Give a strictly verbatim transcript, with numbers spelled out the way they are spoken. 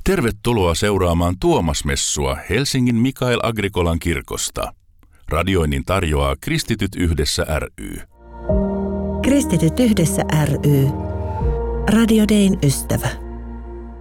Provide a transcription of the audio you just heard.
Tervetuloa seuraamaan Tuomasmessua Helsingin Mikael Agrikolan kirkosta. Radioinnin tarjoaa Kristityt yhdessä ry. Kristityt yhdessä ry. Radio Dayn ystävä.